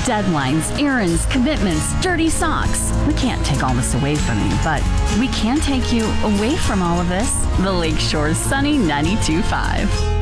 Deadlines, errands, commitments, dirty socks. We can't take all this away from you, but we can take you away from all of this. The Lakeshore's Sunny 92.5.